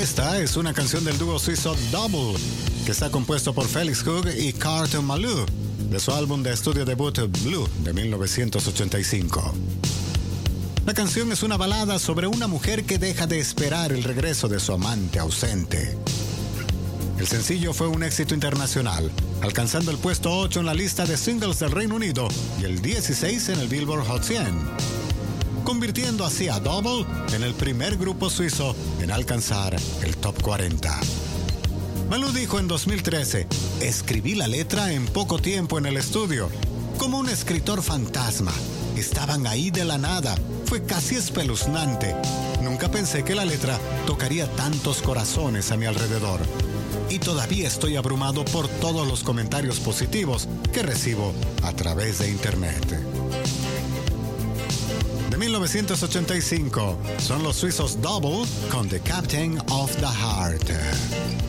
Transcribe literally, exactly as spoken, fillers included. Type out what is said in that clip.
Esta es una canción del dúo suizo Double, que está compuesto por Felix Hug y Kurt Malou, de su álbum de estudio debut Blue de mil novecientos ochenta y cinco. La canción es una balada sobre una mujer que deja de esperar el regreso de su amante ausente. El sencillo fue un éxito internacional, alcanzando el puesto ocho en la lista de singles del Reino Unido y el dieciséis en el Billboard Hot cien, convirtiendo así a Double en el primer grupo suizo en alcanzar el top cuarenta. Malou dijo en dos mil trece, escribí la letra en poco tiempo en el estudio, como un escritor fantasma. Estaban ahí de la nada, fue casi espeluznante. Nunca pensé que la letra tocaría tantos corazones a mi alrededor. Y todavía estoy abrumado por todos los comentarios positivos que recibo a través de internet. De mil novecientos ochenta y cinco, son los suizos Double con The Captain of the Heart.